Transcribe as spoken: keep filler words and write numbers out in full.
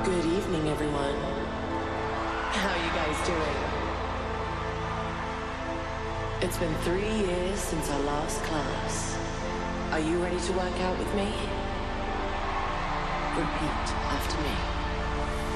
Good evening, everyone. How are you guys doing? It's been three years since our last class. Are you ready to work out with me? Repeat after me.